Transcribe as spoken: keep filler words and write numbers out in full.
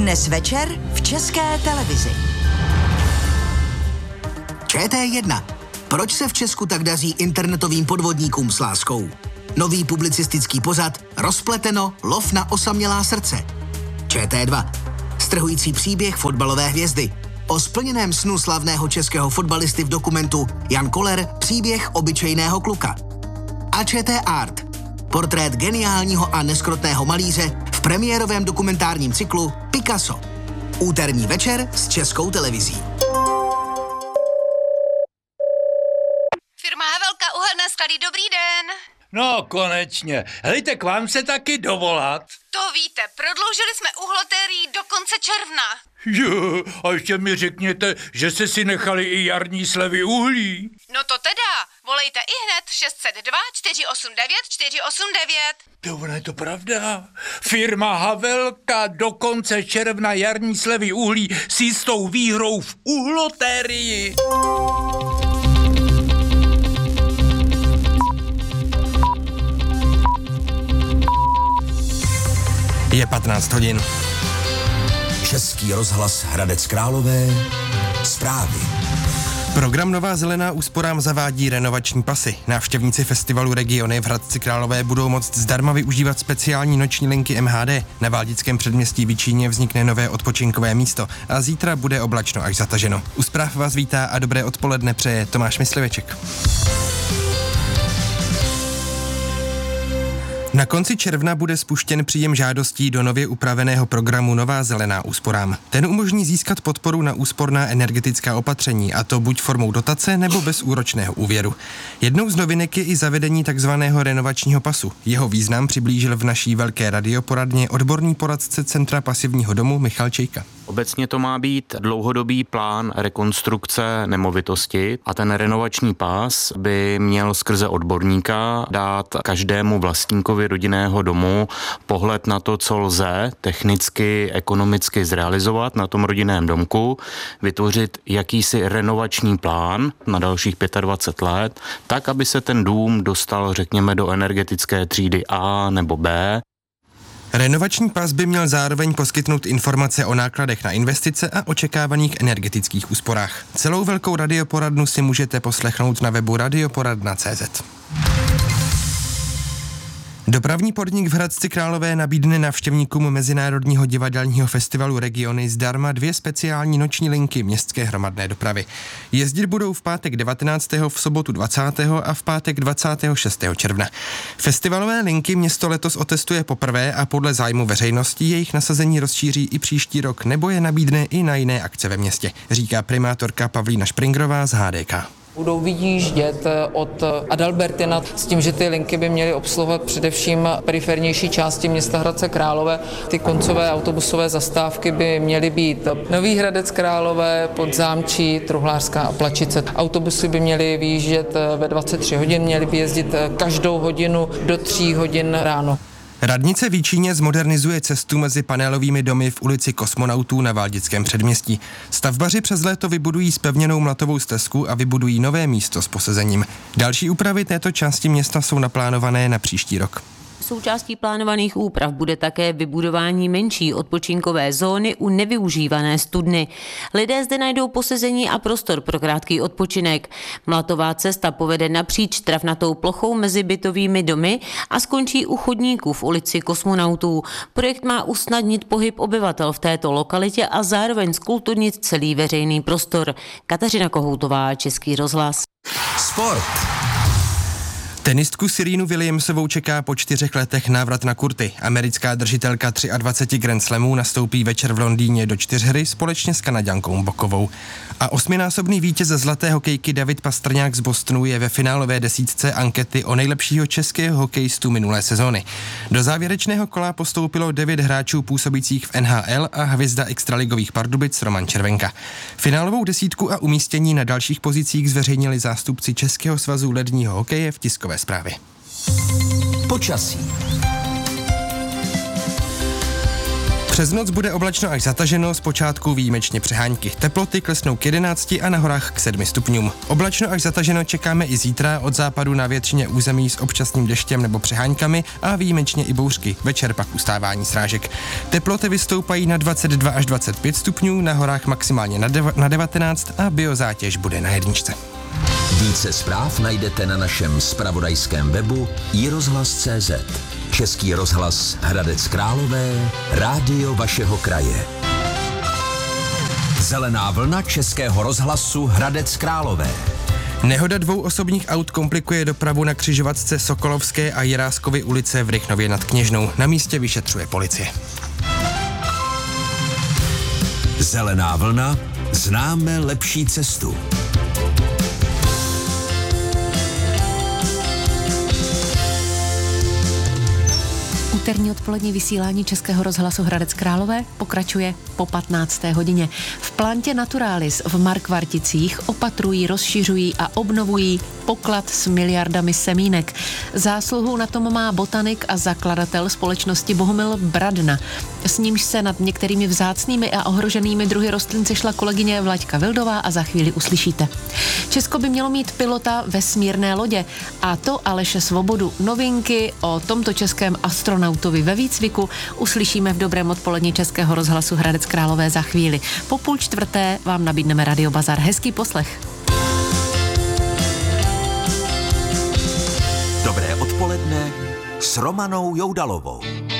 Dnes večer v České televizi. Č T jedna. Proč se v Česku tak daří internetovým podvodníkům s láskou? Nový publicistický pořad Rozpleteno, lov na osamělá srdce. Č T dva. Strhující příběh fotbalové hvězdy. O splněném snu slavného českého fotbalisty v dokumentu Jan Koller, příběh obyčejného kluka. A Č T Art. Portrét geniálního a neskrotného malíře v premiérovém dokumentárním cyklu Picasso. Úterní večer s Českou televizí. Firma Havelka, uhelné sklady, dobrý den. No, konečně. Hejte, k vám se taky dovolat. To víte, prodloužili jsme uhlotérii do konce června. Jo, a ještě mi řekněte, že jste si nechali i jarní slevy uhlí. No to teda, volejte i hned šest set dva, čtyři osm devět, čtyři osm devět. To ono je to pravda. Firma Havelka do konce června jarní slevy uhlí s jistou výhrou v uhlotérii. Je patnáct hodin. Český rozhlas Hradec Králové. Zprávy. Program Nová zelená úsporám zavádí renovační pasy. Návštěvníci festivalu Regiony v Hradci Králové budou moct zdarma využívat speciální noční linky M H D. Na Valdickém předměstí Vyčíně vznikne nové odpočinkové místo a zítra bude oblačno až zataženo. U zpráv vás vítá a dobré odpoledne přeje Tomáš Mysliveček. Na konci června bude spuštěn příjem žádostí do nově upraveného programu Nová zelená úsporám. Ten umožní získat podporu na úsporná energetická opatření, a to buď formou dotace nebo bez úročného úvěru. Jednou z novinek je i zavedení takzvaného renovačního pasu. Jeho význam přiblížil v naší velké radioporadně odborný poradce Centra pasivního domu Michal Čejka. Obecně to má být dlouhodobý plán rekonstrukce nemovitosti a ten renovační pás by měl skrze odborníka dát každému vlastníkovi rodinného domu pohled na to, co lze technicky, ekonomicky zrealizovat na tom rodinném domku, vytvořit jakýsi renovační plán na dalších dvacet pět let, tak, aby se ten dům dostal, řekněme, do energetické třídy A nebo B. Renovační pas by měl zároveň poskytnout informace o nákladech na investice a očekávaných energetických úsporách. Celou velkou radioporadnu si můžete poslechnout na webu radioporadna tečka cé zet. Dopravní podnik v Hradci Králové nabídne návštěvníkům Mezinárodního divadelního festivalu Regiony zdarma dvě speciální noční linky městské hromadné dopravy. Jezdit budou v pátek devatenáctého, v sobotu dvacátého a v pátek dvacátého šestého června. Festivalové linky město letos otestuje poprvé a podle zájmu veřejnosti jejich nasazení rozšíří i příští rok nebo je nabídne i na jiné akce ve městě, říká primátorka Pavlína Špringrová z H D K. Budou vyjíždět od Adalbertina s tím, že ty linky by měly obsluhovat především perifernější části města Hradce Králové. Ty koncové autobusové zastávky by měly být Nový Hradec Králové, Podzámčí, Truhlářská a Plačice. Autobusy by měly vyjíždět ve dvacet tři hodin, měly by jezdit každou hodinu do tří hodin ráno. Radnice Vyčíně zmodernizuje cestu mezi panelovými domy v ulici Kosmonautů na Valdickém předměstí. Stavbaři přes léto vybudují zpevněnou mlatovou stezku a vybudují nové místo s posezením. Další úpravy této části města jsou naplánované na příští rok. Součástí plánovaných úprav bude také vybudování menší odpočinkové zóny u nevyužívané studny. Lidé zde najdou posezení a prostor pro krátký odpočinek. Mlatová cesta povede napříč travnatou plochou mezi bytovými domy a skončí u chodníků v ulici Kosmonautů. Projekt má usnadnit pohyb obyvatel v této lokalitě a zároveň zkulturnit celý veřejný prostor. Kateřina Kohoutová, Český rozhlas. Sport. Tenistku Serenu Williamsovou čeká po čtyřech letech návrat na kurty. Americká držitelka dvaceti tři Grand Slamů nastoupí večer v Londýně do čtyřhry společně s Kanaďankou Bokovou. A osminásobný vítěz zlaté hokejky David Pastrňák z Bostonu je ve finálové desítce ankety o nejlepšího českého hokejistu minulé sezóny. Do závěrečného kola postoupilo devět hráčů působících v N H L a hvězda extraligových Pardubic Roman Červenka. Finálovou desítku a umístění na dalších pozicích zveřejnili zástupci Českého svazu ledního hokeje v tiskové zprávě. Počasí. Přes noc bude oblačno až zataženo, zpočátku výjimečně přehánky. Teploty klesnou k jedenácti a na horách k sedmi stupňům. Oblačno až zataženo čekáme i zítra, od západu na většině území s občasným deštěm nebo přeháňkami a výjimečně i bouřky. Večer pak ustávání srážek. Teploty vystoupají na dvacet dva až dvacet pět stupňů, na horách maximálně na, deva- na devatenáct a biozátěž bude na jedničce. Více zpráv najdete na našem zpravodajském webu i rozhlas tečka cé zet. Český rozhlas Hradec Králové, rádio vašeho kraje. Zelená vlna Českého rozhlasu Hradec Králové. Nehoda dvou osobních aut komplikuje dopravu na křižovatce Sokolovské a Jiráskovy ulice v Rychnově nad Kněžnou. Na místě vyšetřuje policie. Zelená vlna, známe lepší cestu. Úterní odpolední vysílání Českého rozhlasu Hradec Králové pokračuje po patnácté hodině. V plantě Naturalis v Markvarticích opatrují, rozšiřují a obnovují poklad s miliardami semínek. Zásluhu na tom má botanik a zakladatel společnosti Bohumil Bradna. S nímž se nad některými vzácnými a ohroženými druhy rostlin sešla kolegyně Vlaďka Vildová a za chvíli uslyšíte. Česko by mělo mít pilota vesmírné lodě, a to Aleše Svobodu. Novinky o tomto českém astronautovi ve výcviku uslyšíme v dobrém odpolední Českého rozhlasu Hradec Králové za chvíli. Po půl čtvrté vám nabídneme Radio Bazar. Hezký poslech. Dobré odpoledne s Romanou Joudalovou.